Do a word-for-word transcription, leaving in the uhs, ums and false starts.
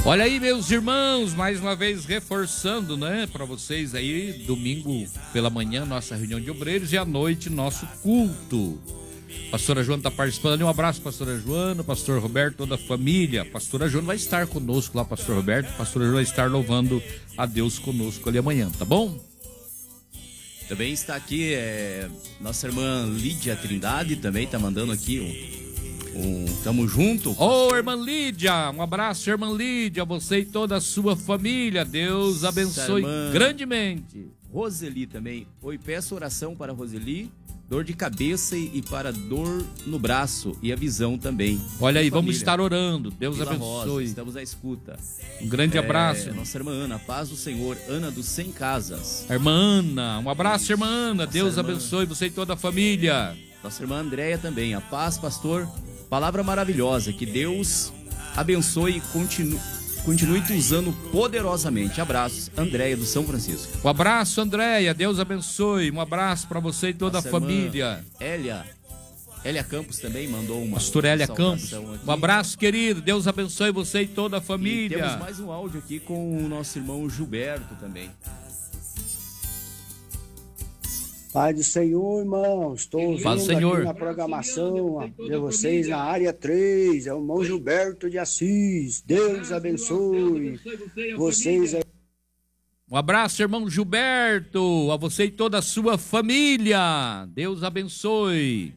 Olha aí, meus irmãos, mais uma vez reforçando, né, para vocês aí, domingo pela manhã, nossa reunião de obreiros e à noite, nosso culto. Pastora Joana está participando. Um abraço, pastora Joana, pastor Roberto, toda a família. Pastora Joana vai estar conosco lá, pastor Roberto. Pastora Joana vai estar louvando a Deus conosco ali amanhã, tá bom? Também está aqui é, nossa irmã Lídia Trindade, também está mandando aqui um, um tamo junto. Ô, oh, irmã Lídia, um abraço, irmã Lídia, você e toda a sua família. Deus abençoe grandemente. Roseli também. Oi, peço oração para Roseli. Dor de cabeça e para dor no braço e a visão também. Olha aí, vamos estar orando. Deus Vila abençoe. Rosa, estamos à escuta. Um grande é, abraço. Nossa irmã Ana, paz do Senhor, Ana dos Cem Casas. A irmã Ana, um abraço, irmã Ana. Nossa Deus irmã. abençoe você e toda a família. Nossa irmã Andréia também. A paz, pastor. Palavra maravilhosa. Que Deus abençoe e continue. Continue te usando poderosamente. Abraços, Andréia do São Francisco. Um abraço, Andréia. Deus abençoe. Um abraço para você e toda Nossa a família. Hélia. Hélia Campos também mandou uma Pastor Hélia Campos. aqui. Um abraço, querido. Deus abençoe você e toda a E família. temos mais um áudio aqui com o nosso irmão Gilberto também. Pai do Senhor, irmãos, estou ouvindo aqui na programação de vocês na área três, é o irmão Gilberto de Assis. Deus abençoe vocês aí. Um abraço, irmão Gilberto, a você e toda a sua família. Deus abençoe.